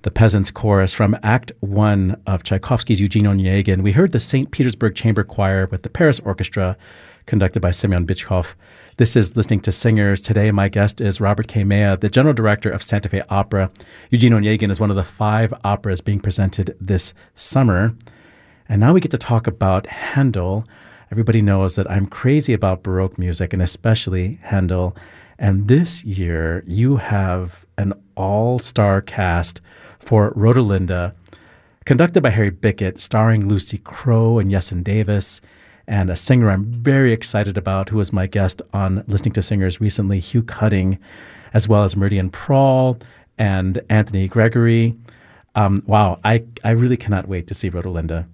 the Peasants' Chorus from Act 1 of Tchaikovsky's Eugene Onegin. We heard the St. Petersburg Chamber Choir with the Paris Orchestra, conducted by Semyon Bychkov. This is Listening to Singers. Today, my guest is Robert K. Mea, the general director of Santa Fe Opera. Eugene Onegin is one of the 5 operas being presented this summer. And now we get to talk about Handel. Everybody knows that I'm crazy about Baroque music, and especially Handel. And this year, you have an all-star cast for Rodelinda, conducted by Harry Bickett, starring Lucy Crowe and Yeson Davis, and a singer I'm very excited about, who was my guest on Listening to Singers recently, Hugh Cutting, as well as Meridian Prawl and Anthony Gregory. Wow, I really cannot wait to see Rodelinda.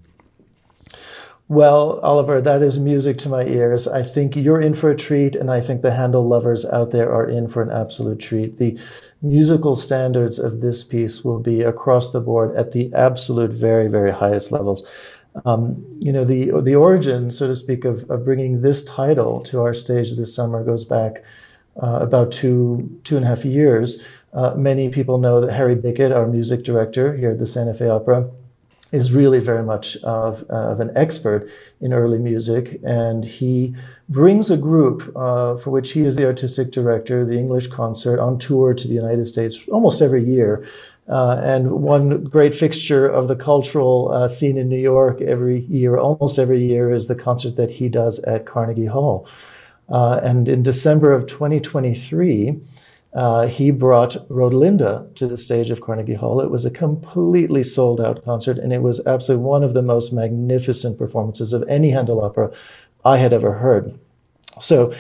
Well, Oliver, that is music to my ears. I think you're in for a treat, and I think the Handel lovers out there are in for an absolute treat. The musical standards of this piece will be across the board at the absolute very, very highest levels. The origin, so to speak, of bringing this title to our stage this summer goes back about two and a half years. Many people know that Harry Bickett, our music director here at the Santa Fe Opera, is really very much of an expert in early music, and he brings a group for which he is the artistic director, the English Concert, on tour to the United States almost every year. And one great fixture of the cultural scene in New York almost every year, is the concert that he does at Carnegie Hall. And in December of 2023, he brought Rodelinda to the stage of Carnegie Hall. It was a completely sold-out concert, and it was absolutely one of the most magnificent performances of any Handel opera I had ever heard. So,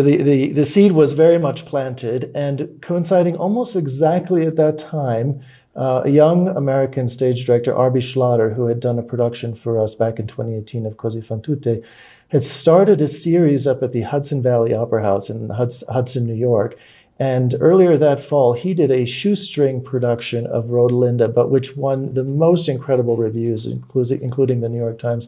the seed was very much planted, and coinciding almost exactly at that time, a young American stage director, R.B. Schlatter, who had done a production for us back in 2018 of Così fan tutte, had started a series up at the Hudson Valley Opera House in Hudson, New York. And earlier that fall, he did a shoestring production of Rodelinda, but which won the most incredible reviews, including the New York Times.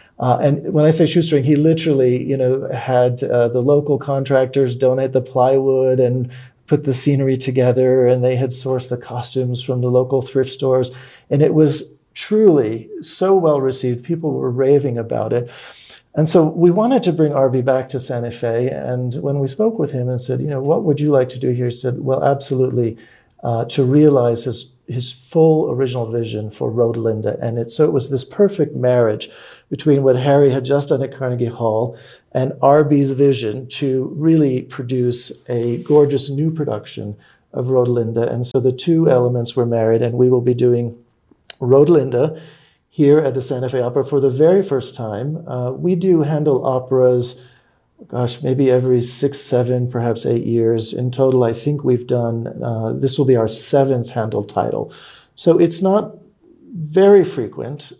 And when I say shoestring, he literally, had the local contractors donate the plywood and put the scenery together, and they had sourced the costumes from the local thrift stores. And it was truly so well received. People were raving about it. And so we wanted to bring R.B. back to Santa Fe. And when we spoke with him and said, what would you like to do here? He said, well, absolutely, to realize his full original vision for Rodelinda. And so it was this perfect marriage between what Harry had just done at Carnegie Hall and R.B.'s vision to really produce a gorgeous new production of Rodelinda. And so the two elements were married, and we will be doing Rodelinda here at the Santa Fe Opera for the very first time. We do Handel operas, maybe every 6, 7, perhaps 8 years. In total, I think we've done, this will be our 7th Handel title. So it's not very frequent,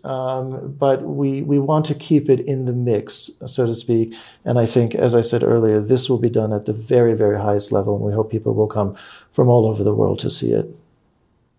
but we want to keep it in the mix, so to speak. And I think, as I said earlier, this will be done at the very, very highest level, and we hope people will come from all over the world to see it.